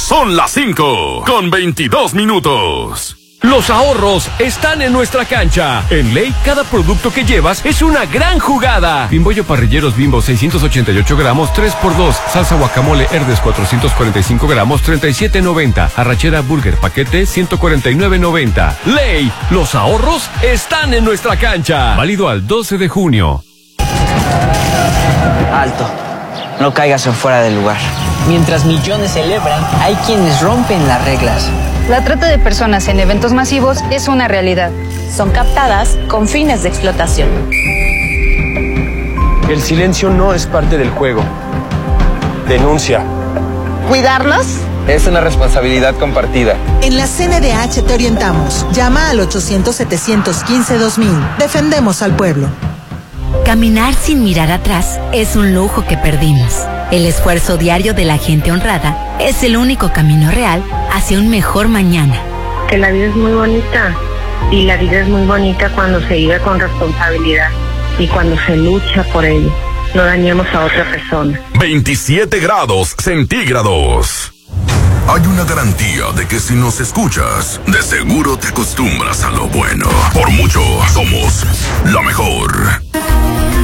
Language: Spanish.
Son las 5:22. Los ahorros están en nuestra cancha. En Ley, cada producto que llevas es una gran jugada. Bimbollo Parrilleros Bimbo 688 gramos, 3x2. Salsa guacamole Herdes 445 gramos, 37.90. Arrachera Burger paquete, 149.90. Ley, los ahorros están en nuestra cancha. Válido al 12 de junio. Alto. No caigas en fuera del lugar. Mientras millones celebran, hay quienes rompen las reglas. La trata de personas en eventos masivos es una realidad. Son captadas con fines de explotación. El silencio no es parte del juego. Denuncia. ¿Cuidarlos? Es una responsabilidad compartida. En la CNDH te orientamos. Llama al 800-715-2000. Defendemos al pueblo. Caminar sin mirar atrás es un lujo que perdimos. El esfuerzo diario de la gente honrada es el único camino real hacia un mejor mañana. Que la vida es muy bonita y la vida es muy bonita cuando se vive con responsabilidad y cuando se lucha por ello. No dañemos a otra persona. 27 grados centígrados. Hay una garantía de que si nos escuchas, de seguro te acostumbras a lo bueno. Por mucho, somos la mejor.